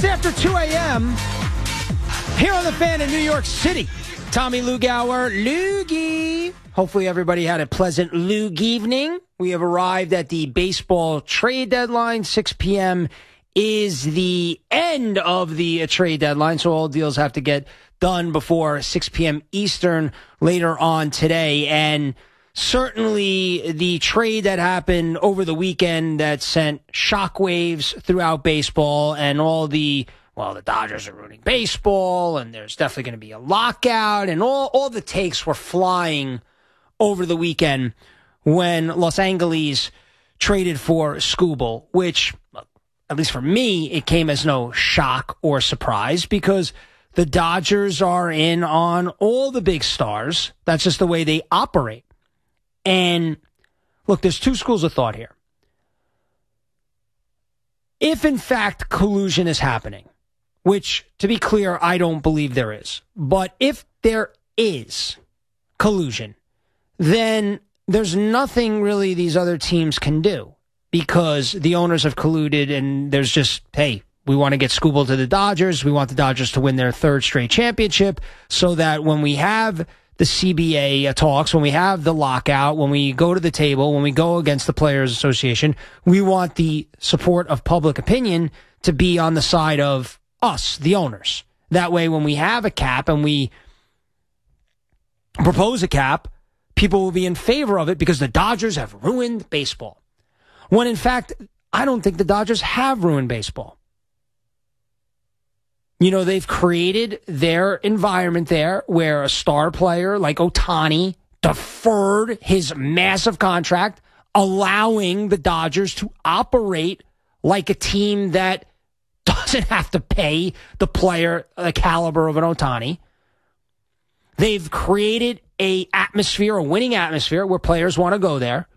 after 2 a.m. here on The Fan in New York City. Tommy Lugauer, Loogie. Hopefully everybody had a pleasant Loog evening. We have arrived at the baseball trade deadline. 6 p.m. is the end of the trade deadline, so all deals have to get done before 6 p.m. Eastern later on today. And certainly the trade that happened over the weekend that sent shockwaves throughout baseball and all the Dodgers are ruining baseball and there's definitely going to be a lockout and all the takes were flying over the weekend when Los Angeles traded for Skubal, which, at least for me, it came as no shock or surprise because the Dodgers are in on all the big stars. That's just the way they operate. And look, there's two schools of thought here. If, in fact, collusion is happening, which, to be clear, I don't believe there is, but if there is collusion, then there's nothing really these other teams can do because the owners have colluded and there's just, hey, we want to get Skubal to the Dodgers. We want the Dodgers to win their third straight championship so that when we have the CBA talks, when we have the lockout, when we go to the table, when we go against the Players Association, we want the support of public opinion to be on the side of us, the owners. That way, when we have a cap and we propose a cap, people will be in favor of it because the Dodgers have ruined baseball. When, in fact, I don't think the Dodgers have ruined baseball. You know, they've created their environment there where a star player like Ohtani deferred his massive contract, allowing the Dodgers to operate like a team that doesn't have to pay the player the caliber of an Ohtani. They've created a winning atmosphere where players want to go there.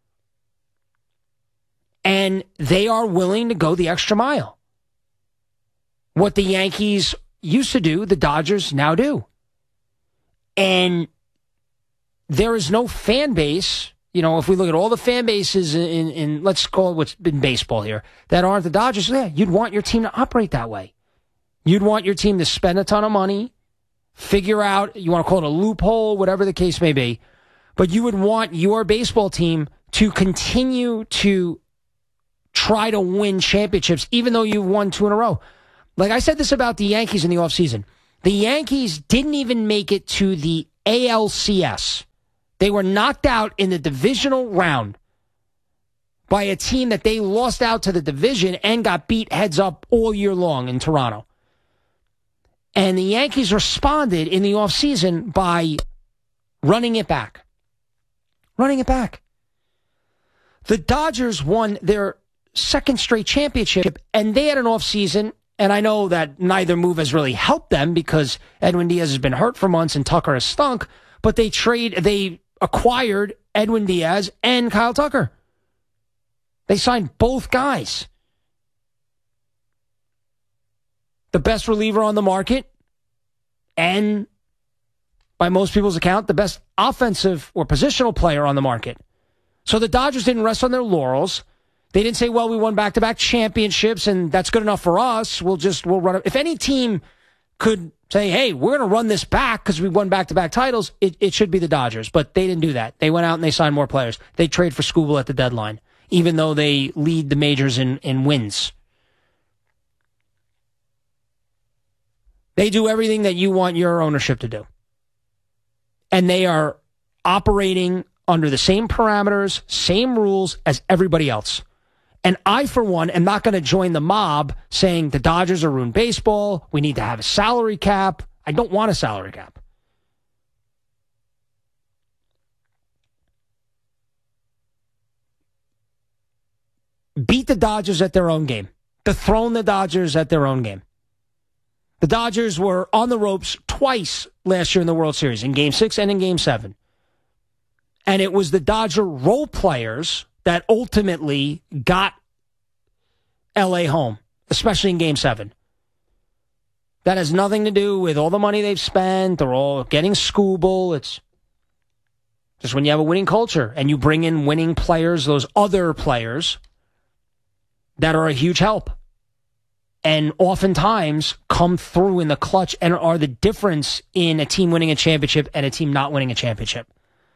And they are willing to go the extra mile. What the Yankees used to do, the Dodgers now do. And there is no fan base, you know, if we look at all the fan bases in let's call it what's been baseball here, that aren't the Dodgers, yeah, you'd want your team to operate that way. You'd want your team to spend a ton of money, figure out, you want to call it a loophole, whatever the case may be, but you would want your baseball team to continue to try to win championships, even though you've won 2 in a row. Like I said this about the Yankees in the offseason. The Yankees didn't even make it to the ALCS. They were knocked out in the divisional round by a team that they lost out to the division and got beat heads up all year long in Toronto. And the Yankees responded in the offseason by running it back. Running it back. The Dodgers won their second straight championship, and they had an offseason. And I know that neither move has really helped them because Edwin Diaz has been hurt for months and Tucker has stunk. But they acquired Edwin Diaz and Kyle Tucker. They signed both guys. The best reliever on the market and, by most people's account, the best offensive or positional player on the market. So the Dodgers didn't rest on their laurels. They didn't say, well, we won back-to-back championships, and that's good enough for us. We'll run it. If any team could say, hey, we're going to run this back because we won back-to-back titles, it should be the Dodgers. But they didn't do that. They went out and they signed more players. They trade for Skubal at the deadline, even though they lead the majors in wins. They do everything that you want your ownership to do. And they are operating under the same parameters, same rules as everybody else. And I, for one, am not going to join the mob saying the Dodgers are ruined baseball. We need to have a salary cap. I don't want a salary cap. Beat the Dodgers at their own game. Dethrone the Dodgers at their own game. The Dodgers were on the ropes twice last year in the World Series, in Game 6 and in Game 7. And it was the Dodger role players that ultimately got L.A. home, especially in Game 7. That has nothing to do with all the money they've spent. They're all getting Skubal. It's just when you have a winning culture and you bring in winning players, those other players that are a huge help. and oftentimes come through in the clutch and are the difference in a team winning a championship and a team not winning a championship.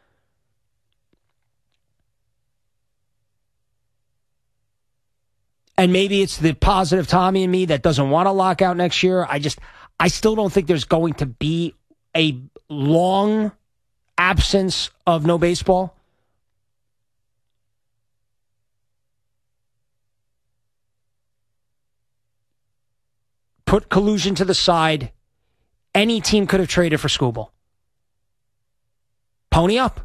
And maybe it's the positive Tommy in me that doesn't want to lock out next year. I still don't think there's going to be a long absence of no baseball. Put collusion to the side. Any team could have traded for Skubal. Pony up.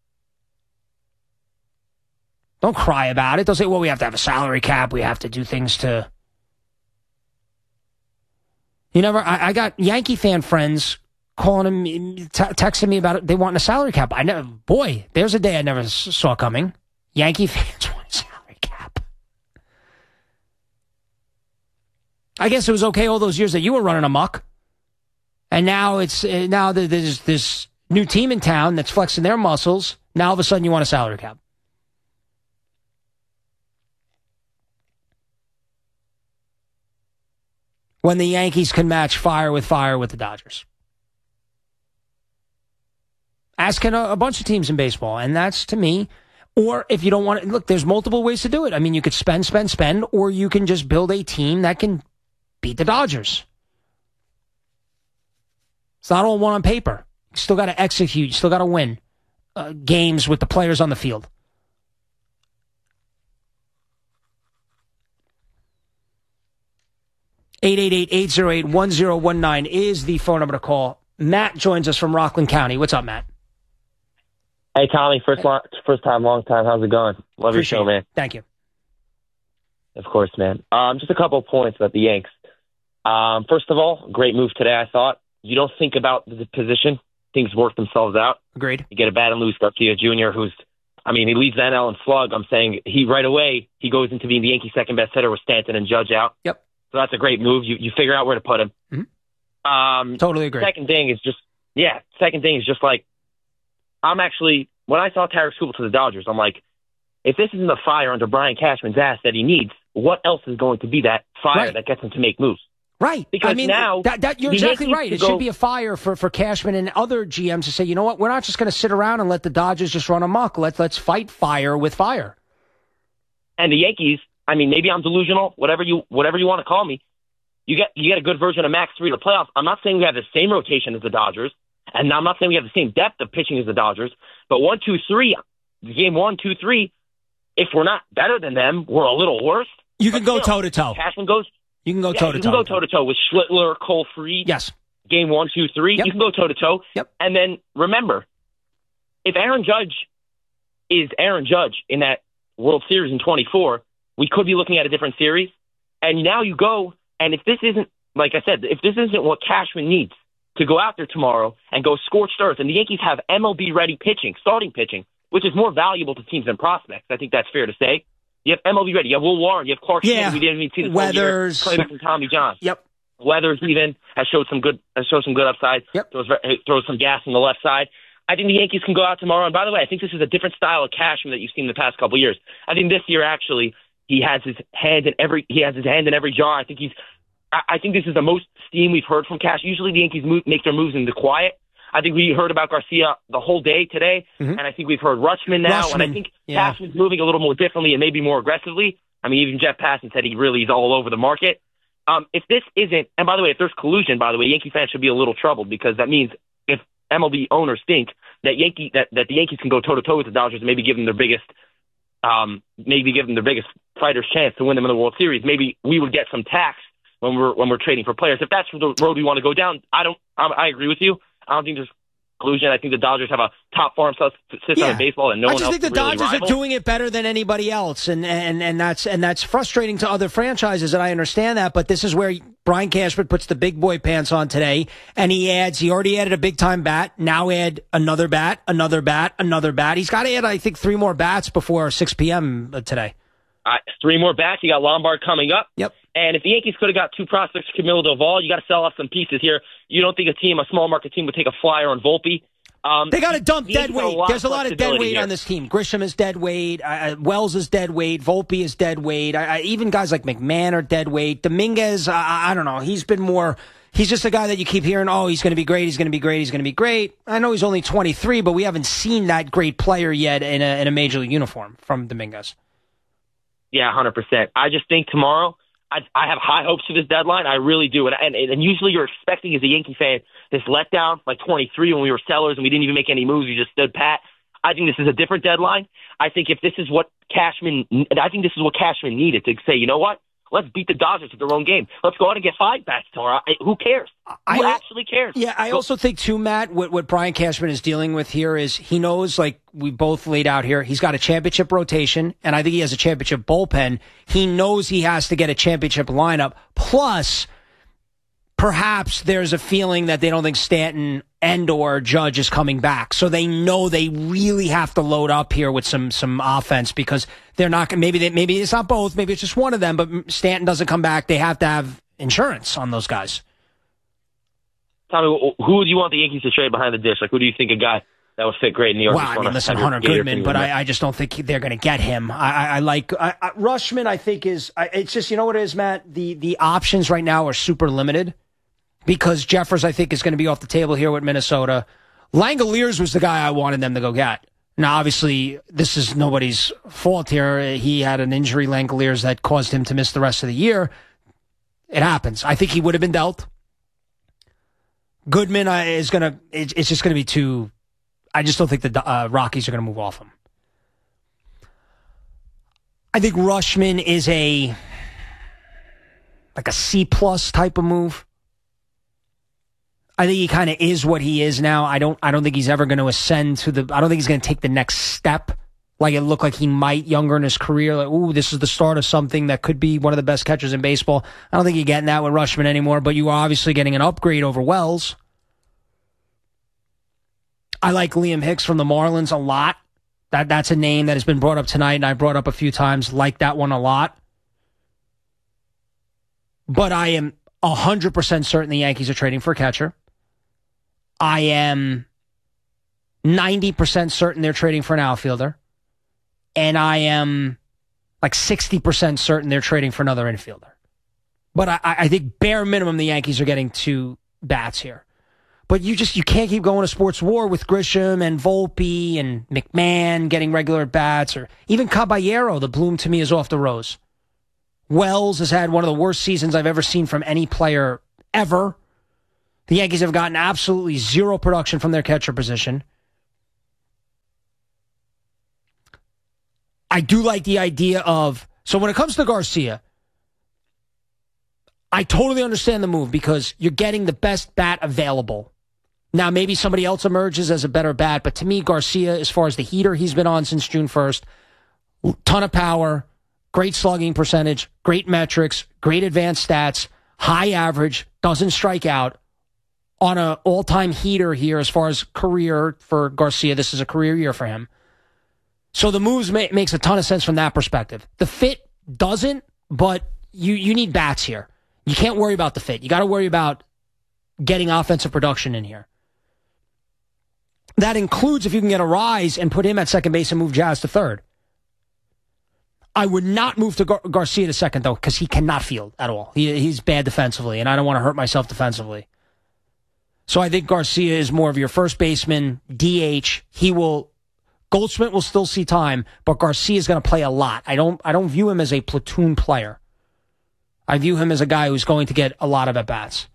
Don't cry about it. Don't say, well, we have to have a salary cap. We have to do things to... I got Yankee fan friends calling me, texting me about it. They want a salary cap. There's a day I never saw coming. Yankee fans want a salary cap. I guess it was okay all those years that you were running amok. And now there's this new team in town that's flexing their muscles. Now all of a sudden you want a salary cap. When the Yankees can match fire with the Dodgers. As can a bunch of teams in baseball. And that's, to me, or if you don't want to, look, there's multiple ways to do it. I mean, you could spend, or you can just build a team that can beat the Dodgers. It's not all one on paper. You still got to execute. You still got to win games with the players on the field. (888-808-1019) is the phone number to call. Matt joins us from Rockland County. What's up, Matt? Hey, Tommy. First time, long time. How's it going? Love your show, man. Thank you. Of course, man. Just a couple of points about the Yanks. First of all, great move today, I thought. You don't think about the position. Things work themselves out. Agreed. You get a bat and Luis Garcia Jr., he leads the NL in slug. I'm saying he goes into being the Yankees' second best hitter with Stanton and Judge out. Yep. So that's a great move. You figure out where to put him. Mm-hmm. Totally agree. Second thing is just like, when I saw Tarik Skubal to the Dodgers, I'm like, if this isn't the fire under Brian Cashman's ass that he needs, what else is going to be that fire that gets him to make moves? Right. Because now you're exactly right. It should be a fire for Cashman and other GMs to say, you know what, we're not just going to sit around and let the Dodgers just run amok. Let's fight fire with fire. And the Yankees, maybe I'm delusional, whatever you want to call me. You get a good version of Max 3 to playoffs. I'm not saying we have the same rotation as the Dodgers, and I'm not saying we have the same depth of pitching as the Dodgers, but 1, 2, 3, game 1, 2, 3, if we're not better than them, we're a little worse. You can go toe-to-toe. Cashman goes... You can go toe-to-toe. You can go toe-to-toe with Schlittler, Cole Fried. Yes. Game 1, 2, 3. Yep. You can go toe-to-toe. Yep. And then, remember, if Aaron Judge is Aaron Judge in that World Series in 24, we could be looking at a different series. And now you go, and if this isn't, like I said, if this isn't what Cashman needs to go out there tomorrow and go scorched earth, and the Yankees have MLB-ready pitching, starting pitching, which is more valuable to teams than prospects, I think that's fair to say. You have MLB ready. You have Will Warren. You have Clark Schmidt. We didn't even see the Weathers. Play back from Tommy John. Yep. Weathers even has showed some good upside. Yep. Throws some gas on the left side. I think the Yankees can go out tomorrow. And by the way, I think this is a different style of Cashman that you've seen in the past couple of years. I think this year actually he has his hand in every jar. I think this is the most steam we've heard from Cash. Usually the Yankees make their moves in the quiet. I think we heard about Garcia the whole day today, and I think we've heard Rutschman now, and I think Cashman's moving a little more differently and maybe more aggressively. Even Jeff Passan said he really is all over the market. If this isn't, and by the way, if there's collusion, Yankee fans should be a little troubled because that means if MLB owners think that the Yankees can go toe-to-toe with the Dodgers and maybe give them their biggest fighter's chance to win them in the World Series, maybe we would get some tax when we're trading for players. If that's the road we want to go down, I agree with you. I don't think there's collusion. I think the Dodgers have a top farm system in baseball, and no one else. I just think the Dodgers are doing it better than anybody else, and that's frustrating to other franchises, and I understand that. But this is where Brian Cashman puts the big boy pants on today, and he already added a big time bat. Now add another bat, another bat, another bat. He's got to add, I think, 3 more bats before 6 p.m. today. 3 more bats. You got Lombard coming up. Yep. And if the Yankees could have got 2 prospects, Camilo Doval, you got to sell off some pieces here. You don't think a small market team would take a flyer on Volpe? They got to dump dead weight. There's a lot of dead weight here on this team. Grisham is dead weight. Wells is dead weight. Volpe is dead weight. Even guys like McMahon are dead weight. Dominguez, I don't know. He's been more. He's just a guy that you keep hearing, oh, he's going to be great, he's going to be great, he's going to be great. I know he's only 23, but we haven't seen that great player yet in a major league uniform from Dominguez. Yeah, 100%. I just think tomorrow, I have high hopes for this deadline. I really do. And usually you're expecting, as a Yankee fan, this letdown, like 23 when we were sellers and we didn't even make any moves. We just stood pat. I think this is a different deadline. I think this is what Cashman needed to say, you know what? Let's beat the Dodgers at their own game. Let's go out and get 5 bats tomorrow. Who cares? Who actually cares? Yeah, I also think, too, Matt, what Brian Cashman is dealing with here is he knows, like we both laid out here, he's got a championship rotation, and I think he has a championship bullpen. He knows he has to get a championship lineup. Plus, perhaps there's a feeling that they don't think Stanton and or Judge is coming back. So they know they really have to load up here with some offense because they're not going to, maybe it's not both, maybe it's just one of them, but Stanton doesn't come back. They have to have insurance on those guys. Tommy, who do you want the Yankees to trade behind the dish? Like, who do you think a guy that would fit great in New York? Well, I mean, listen, Hunter Goodman, but I just don't think they're going to get him. I like Rushman, I think it's just, you know what it is, Matt? The options right now are super limited. Because Jeffers, I think, is going to be off the table here with Minnesota. Langoliers was the guy I wanted them to go get. Now, obviously, this is nobody's fault here. He had an injury, Langoliers, that caused him to miss the rest of the year. It happens. I think he would have been dealt. Goodman is going to, it's just going to be too, I just don't think the Rockies are going to move off him. I think Rushman is like a C-plus type of move. I think he kind of is what he is now. I don't think he's ever going to ascend to I don't think he's going to take the next step. Like it looked like he might younger in his career. Like, ooh, this is the start of something that could be one of the best catchers in baseball. I don't think you're getting that with Rushman anymore, but you are obviously getting an upgrade over Wells. I like Liam Hicks from the Marlins a lot. That's a name that has been brought up tonight, and I brought up a few times. Like that one a lot. But I am 100% certain the Yankees are trading for a catcher. I am 90% certain they're trading for an outfielder. And I am like 60% certain they're trading for another infielder. But I think bare minimum the Yankees are getting 2 bats here. But you can't keep going to sports war with Grisham and Volpe and McMahon getting regular bats, or even Caballero. The bloom to me is off the rose. Wells has had one of the worst seasons I've ever seen from any player ever. The Yankees have gotten absolutely zero production from their catcher position. I do like the idea of, so when it comes to Garcia, I totally understand the move because you're getting the best bat available. Now, maybe somebody else emerges as a better bat, but to me, Garcia, as far as the heater he's been on since June 1st, ton of power, great slugging percentage, great metrics, great advanced stats, high average, doesn't strike out. On an all-time heater here as far as career for Garcia. This is a career year for him. So the moves makes a ton of sense from that perspective. The fit doesn't, but you need bats here. You can't worry about the fit. You got to worry about getting offensive production in here. That includes if you can get a Rise and put him at second base and move Jazz to third. I would not move to Garcia to second, though, because he cannot field at all. He's bad defensively, and I don't want to hurt myself defensively. So I think Garcia is more of your first baseman, DH. Goldschmidt will still see time, but Garcia is going to play a lot. I don't view him as a platoon player. I view him as a guy who's going to get a lot of at-bats.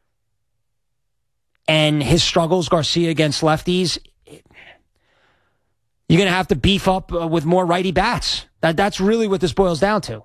And his struggles, Garcia against lefties, you're going to have to beef up with more righty bats. That's really what this boils down to.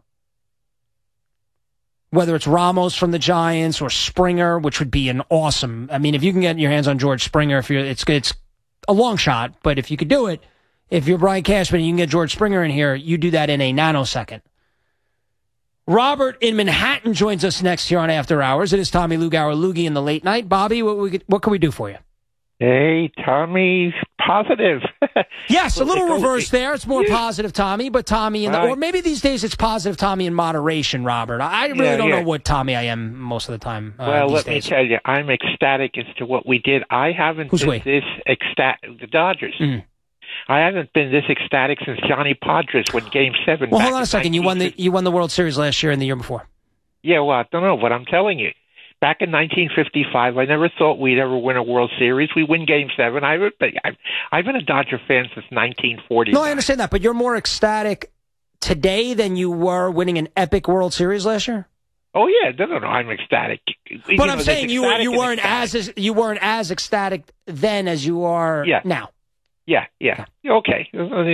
Whether it's Ramos from the Giants or Springer, which would be an awesome. I mean, if you can get your hands on George Springer, it's a long shot, but if you could do it, if you're Brian Cashman and you can get George Springer in here, you do that in a nanosecond. Robert in Manhattan joins us next here on After Hours. It is Tommy Lugauer Loogie in the late night. Bobby, what can we do for you? Hey, Tommy, positive. Yes, a little reverse there. It's more positive, Tommy, but Tommy, or maybe these days it's positive, Tommy, in moderation, Robert. I really don't know what Tommy I am most of the time. Well, let me tell you, I'm ecstatic as to what we did. I haven't been this ecstatic. The Dodgers. Mm. I haven't been this ecstatic since Johnny Padres won Game 7. Well, hold on a second. You won the World Series last year and the year before. Yeah, well, I don't know, but I'm telling you. Back in 1955, I never thought we'd ever win a World Series. We win Game 7. I've been a Dodger fan since 1940. No, I understand that, but you're more ecstatic today than you were winning an epic World Series last year? Oh, yeah. No, I'm ecstatic. But I'm saying you weren't as ecstatic then as you are now. Yeah. Okay.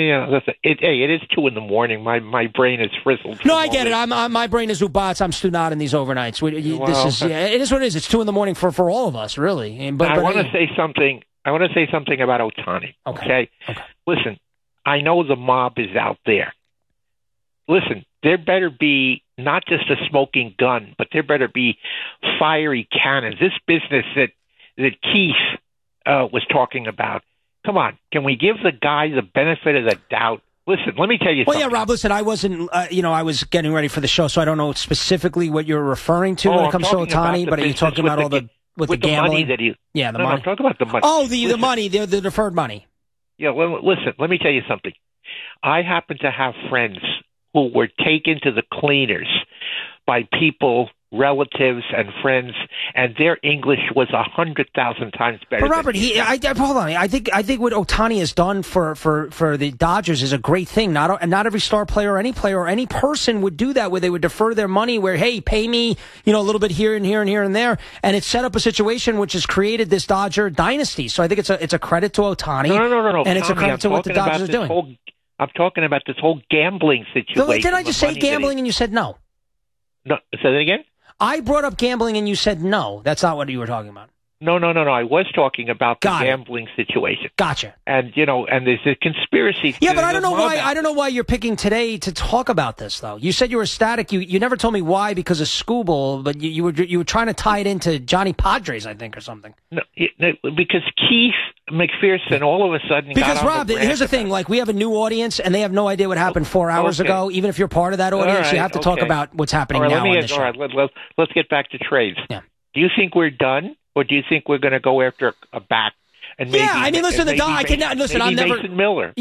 It is 2 a.m. My brain is frizzled. No, I get it. My brain is ubats. I'm still not in these overnights. It is what it is. It's 2 a.m. for all of us, really. But I want to say something. I want to say something about Ohtani. Okay. Listen, I know the mob is out there. Listen, there better be not just a smoking gun, but there better be fiery cannons. This business that Keith was talking about. Come on, can we give the guy the benefit of the doubt? Listen, let me tell you something. Well, yeah, Rob, listen, I wasn't, I was getting ready for the show, so I don't know specifically what you're referring to when it comes to Ohtani, but are you talking about all the gambling? Money the money. I'm talking about the money. Oh, the money, the deferred money. Yeah, well, listen, let me tell you something. I happen to have friends who were taken to the cleaners by people, relatives and friends, and their English was 100,000 times better. But Robert, hold on. I think what Ohtani has done for the Dodgers is a great thing. Not every star player or any player or any person would do that, where they would defer their money, where, hey, pay me, a little bit here and here and here and there, and it's set up a situation which has created this Dodger dynasty. So I think it's a credit to Ohtani. No. And it's a credit to what the Dodgers are doing. I'm talking about this whole gambling situation. Did I just say gambling and you said no? No, say that again? I brought up gambling and you said no. That's not what you were talking about. No. I was talking about the gambling situation. Gotcha. And and there's a conspiracy. Yeah, but I don't know why. I don't know why you're picking today to talk about this, though. You said you were ecstatic. You never told me why because of Scooble, but you were trying to tie it into Johnny Padres, I think, or something. No, because Keith McPherson all of a sudden. Because Rob, here's the thing: like we have a new audience, and they have no idea what happened 4 hours ago. Even if you're part of that audience, you have to talk about what's happening now on the show. All right, let's get back to trades. Yeah. Do you think we're done? Or do you think we're going to go after a back? And maybe, listen, I'm never. Mason Miller.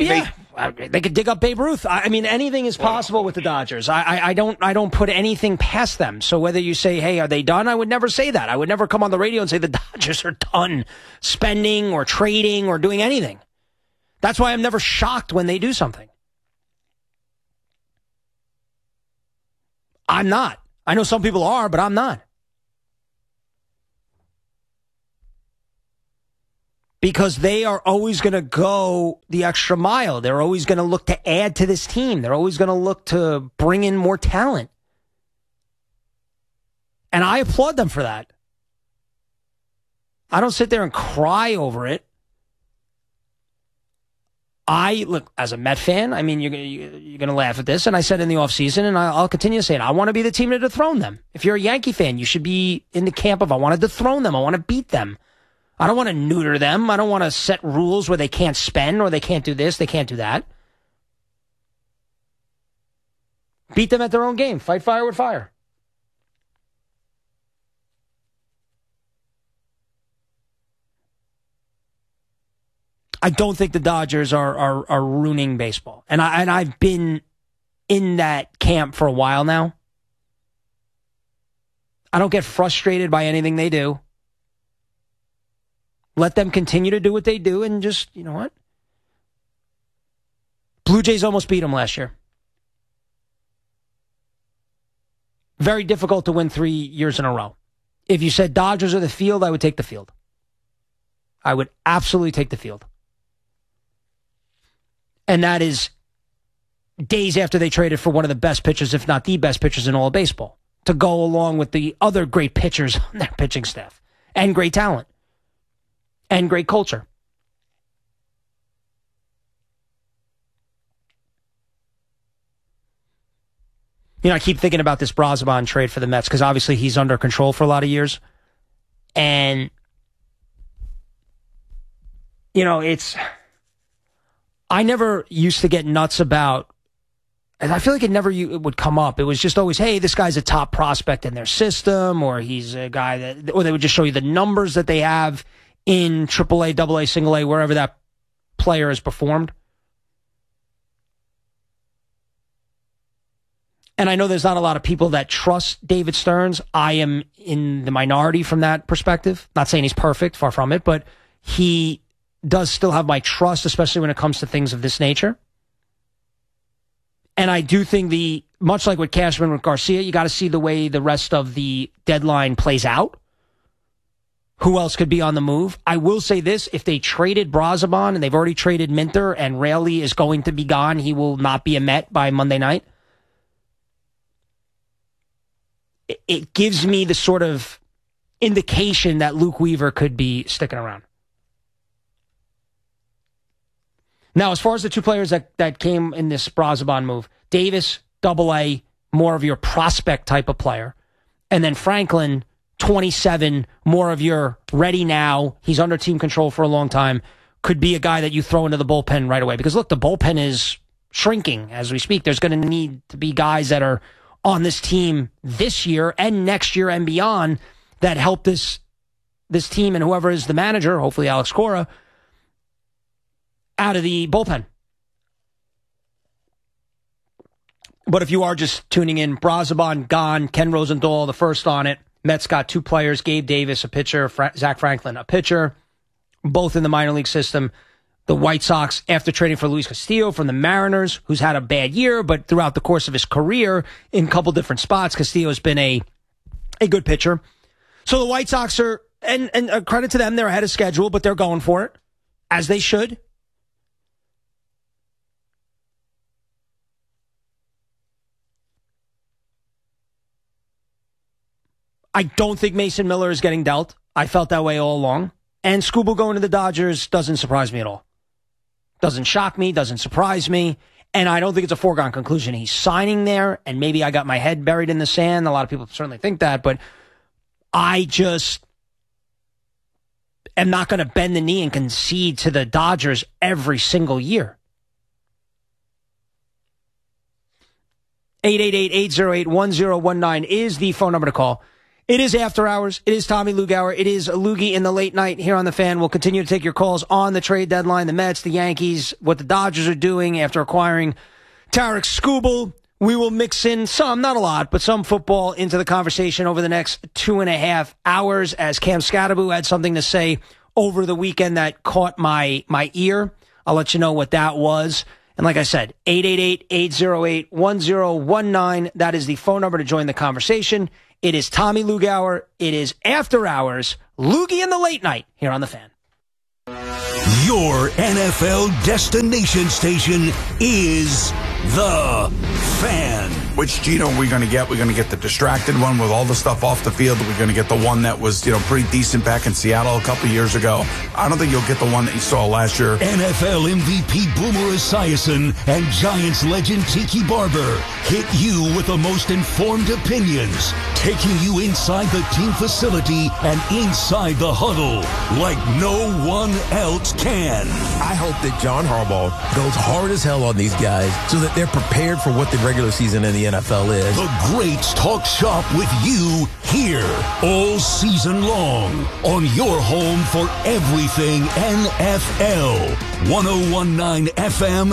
They could dig up Babe Ruth. I mean, anything is possible with the Dodgers. I don't put anything past them. So whether you say, hey, are they done? I would never say that. I would never come on the radio and say the Dodgers are done spending or trading or doing anything. That's why I'm never shocked when they do something. I'm not. I know some people are, but I'm not. Because they are always going to go the extra mile. They're always going to look to add to this team. They're always going to look to bring in more talent. And I applaud them for that. I don't sit there and cry over it. Look, as a Met fan, I mean, you're going to laugh at this, and I said in the offseason, and I'll continue to say it, I want to be the team to dethrone them. If you're a Yankee fan, you should be in the camp of I want to dethrone them. I want to beat them. I don't want to neuter them. I don't want to set rules where they can't spend or they can't do this, they can't do that. Beat them at their own game. Fight fire with fire. I don't think the Dodgers are ruining baseball. And I've been in that camp for a while now. I don't get frustrated by anything they do. Let them continue to do what they do and just, you know what? Blue Jays almost beat them last year. Very difficult to win 3 years in a row. If you said Dodgers or the field, I would take the field. I would absolutely take the field. And that is days after they traded for one of the best pitchers, if not the best pitchers in all of baseball, to go along with the other great pitchers on their pitching staff and great talent. And great culture. I keep thinking about this Braziban trade for the Mets because obviously he's under control for a lot of years. And, I never used to get nuts about, and I feel like it would come up. It was just always, hey, this guy's a top prospect in their system, or he's a guy or they would just show you the numbers that they have in AAA, AA, single A, wherever that player has performed. And I know there's not a lot of people that trust David Stearns. I am in the minority from that perspective. Not saying he's perfect, far from it, but he does still have my trust, especially when it comes to things of this nature. And I do think much like with Cashman with Garcia, you got to see the way the rest of the deadline plays out. Who else could be on the move? I will say this, if they traded Brazoban, and they've already traded Minter, and Raley is going to be gone, he will not be a Met by Monday night. It gives me the sort of indication that Luke Weaver could be sticking around. Now, as far as the two players that came in this Brazoban move, Davis, AA, more of your prospect type of player. And then Franklin, 27, more of your ready now. He's under team control for a long time. Could be a guy that you throw into the bullpen right away. Because, look, the bullpen is shrinking as we speak. There's going to need to be guys that are on this team this year and next year and beyond that help this team and whoever is the manager, hopefully Alex Cora, out of the bullpen. But if you are just tuning in, Brazoban gone, Ken Rosenthal, the first on it. Mets got two players, Gabe Davis, a pitcher, Zach Franklin, a pitcher, both in the minor league system. The White Sox, after trading for Luis Castillo from the Mariners, who's had a bad year, but throughout the course of his career in a couple different spots, Castillo's been a good pitcher. So the White Sox are, and credit to them, they're ahead of schedule, but they're going for it, as they should. I don't think Mason Miller is getting dealt. I felt that way all along. And Skubal going to the Dodgers doesn't surprise me at all. Doesn't shock me, doesn't surprise me. And I don't think it's a foregone conclusion. He's signing there, and maybe I got my head buried in the sand. A lot of people certainly think that, but I just am not going to bend the knee and concede to the Dodgers every single year. 888-808-1019 is the phone number to call. It is After Hours. It is Tommy Lugauer. It is Loogie in the late night here on The Fan. We'll continue to take your calls on the trade deadline, the Mets, the Yankees, what the Dodgers are doing after acquiring Tarik Skubal. We will mix in some, not a lot, but some football into the conversation over the next 2.5 hours as Cam Scatterbu had something to say over the weekend that caught my ear. I'll let you know what that was. And like I said, 888-808-1019. That is the phone number to join the conversation. It is Tommy Lugauer. It is After Hours. Loogie in the late night here on The Fan. Your NFL destination station is The Fan. Which Gino are we going to get? We're going to get the distracted one with all the stuff off the field. We're going to get the one that was, pretty decent back in Seattle a couple years ago. I don't think you'll get the one that you saw last year. NFL MVP Boomer Esiason and Giants legend Tiki Barber hit you with the most informed opinions, taking you inside the team facility and inside the huddle like no one else can. I hope that John Harbaugh goes hard as hell on these guys so that they're prepared for what the regular season in the NFL is. The Greats talk shop with you here all season long on your home for everything NFL. 1019 FM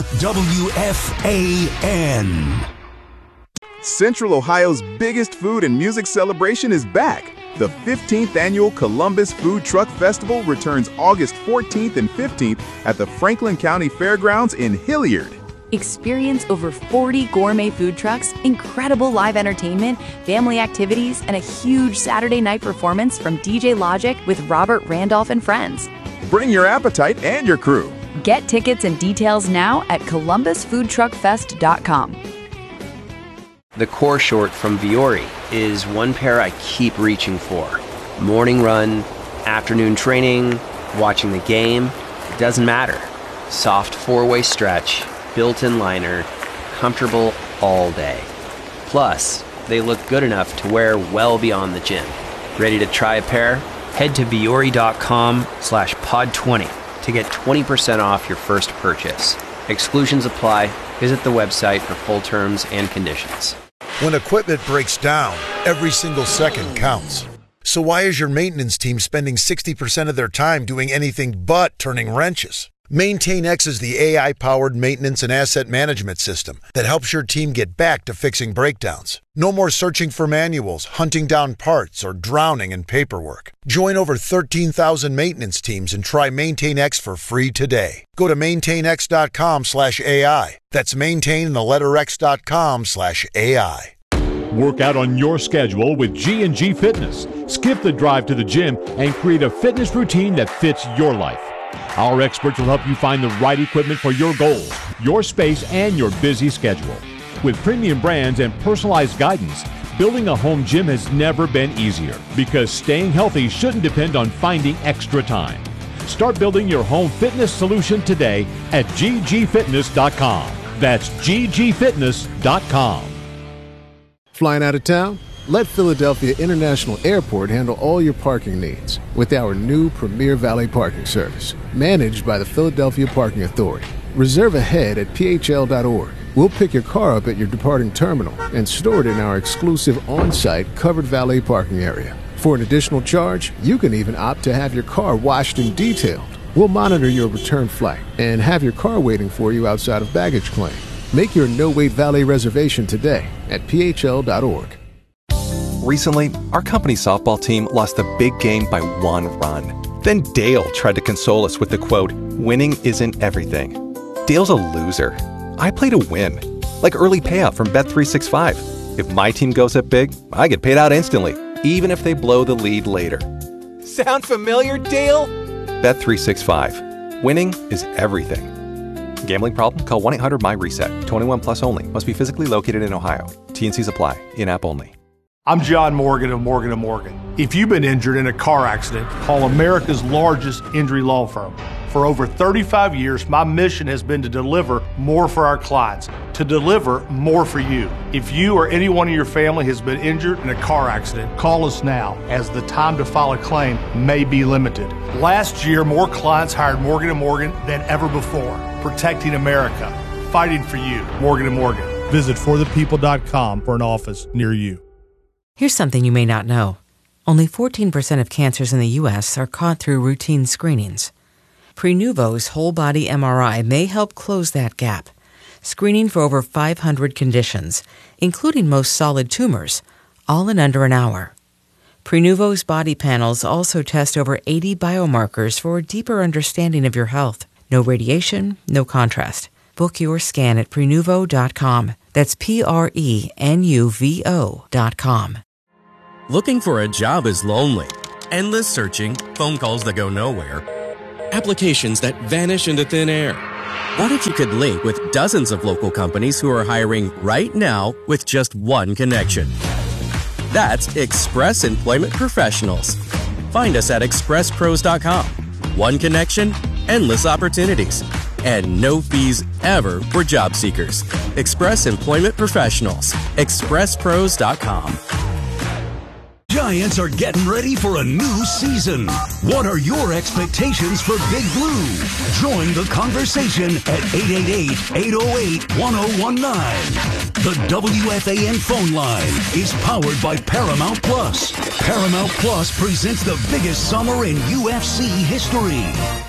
WFAN. Central Ohio's biggest food and music celebration is back. The 15th annual Columbus Food Truck Festival returns August 14th and 15th at the Franklin County Fairgrounds in Hilliard. Experience over 40 gourmet food trucks, incredible live entertainment, family activities, and a huge Saturday night performance from DJ Logic with Robert Randolph and friends. Bring your appetite and your crew. Get tickets and details now at columbusfoodtruckfest.com. The core short from Vuori is one pair I keep reaching for. Morning run, afternoon training, watching the game, it doesn't matter. Soft four-way stretch, built-in liner, comfortable all day. Plus, they look good enough to wear well beyond the gym. Ready to try a pair? Head to Vuori.com/pod20 to get 20% off your first purchase. Exclusions apply. Visit the website for full terms and conditions. When equipment breaks down, every single second counts. So why is your maintenance team spending 60% of their time doing anything but turning wrenches? MaintainX is the AI-powered maintenance and asset management system that helps your team get back to fixing breakdowns. No more searching for manuals, hunting down parts, or drowning in paperwork. Join over 13,000 maintenance teams and try MaintainX for free today. Go to maintainx.com/AI. That's maintain.x.com/AI. Work out on your schedule with G&G Fitness. Skip the drive to the gym and create a fitness routine that fits your life. Our experts will help you find the right equipment for your goals, your space, and your busy schedule. With premium brands and personalized guidance, building a home gym has never been easier because staying healthy shouldn't depend on finding extra time. Start building your home fitness solution today at ggfitness.com. That's ggfitness.com. Flying out of town? Let Philadelphia International Airport handle all your parking needs with our new Premier Valet Parking Service, managed by the Philadelphia Parking Authority. Reserve ahead at phl.org. We'll pick your car up at your departing terminal and store it in our exclusive on-site covered valet parking area. For an additional charge, you can even opt to have your car washed and detailed. We'll monitor your return flight and have your car waiting for you outside of baggage claim. Make your no-wait valet reservation today at phl.org. Recently, our company softball team lost a big game by 1 run. Then Dale tried to console us with the quote, "Winning isn't everything." Dale's a loser. I play to win, like early payout from Bet365. If my team goes up big, I get paid out instantly, even if they blow the lead later. Sound familiar, Dale? Bet365. Winning is everything. Gambling problem? Call 1-800-MY-RESET. 21 plus only. Must be physically located in Ohio. T&Cs apply. In-app only. I'm John Morgan of Morgan & Morgan. If you've been injured in a car accident, call America's largest injury law firm. For over 35 years, my mission has been to deliver more for our clients, to deliver more for you. If you or anyone in your family has been injured in a car accident, call us now, as the time to file a claim may be limited. Last year, more clients hired Morgan & Morgan than ever before, protecting America, fighting for you. Morgan & Morgan. Visit forthepeople.com for an office near you. Here's something you may not know. Only 14% of cancers in the U.S. are caught through routine screenings. Prenuvo's whole-body MRI may help close that gap, screening for over 500 conditions, including most solid tumors, all in under an hour. Prenuvo's body panels also test over 80 biomarkers for a deeper understanding of your health. No radiation, no contrast. Book your scan at Prenuvo.com. That's Prenuvo.com. Looking for a job is lonely. Endless searching, phone calls that go nowhere, applications that vanish into thin air. What if you could link with dozens of local companies who are hiring right now with just one connection? That's Express Employment Professionals. Find us at expresspros.com. One connection, endless opportunities, and no fees ever for job seekers. Express Employment Professionals. expresspros.com. Giants are getting ready for a new season. What are your expectations for Big Blue? Join the conversation at 888-808-1019. The WFAN phone line is powered by Paramount Plus. Paramount Plus presents the biggest summer in UFC history.